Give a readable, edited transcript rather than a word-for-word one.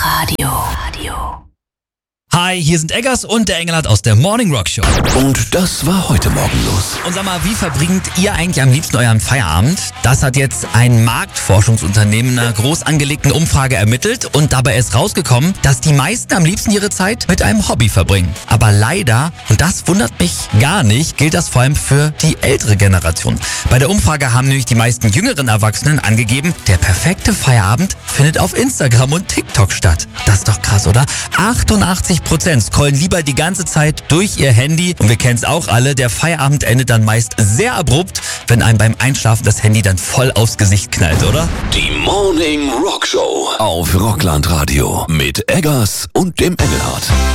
Hi, hier sind Eggers und der Engelhardt aus der Morning Rock Show. Und das war heute Morgen los. Und sag mal, wie verbringt ihr eigentlich am liebsten euren Feierabend? Das hat jetzt ein Marktforschungsunternehmen in einer groß angelegten Umfrage ermittelt und dabei ist rausgekommen, dass die meisten am liebsten ihre Zeit mit einem Hobby verbringen. Aber leider, und das wundert mich gar nicht, gilt das vor allem für die ältere Generation. Bei der Umfrage haben nämlich die meisten jüngeren Erwachsenen angegeben, der perfekte Feierabend findet auf Instagram und TikTok statt. Das ist doch krass, oder? 88% scrollen lieber die ganze Zeit durch ihr Handy. Und wir kennen es auch alle, der Feierabend endet dann meist sehr abrupt, wenn einem beim Einschlafen das Handy dann voll aufs Gesicht knallt, oder? Die Morning Rock Show auf Rockland Radio mit Eggers und dem Engelhardt.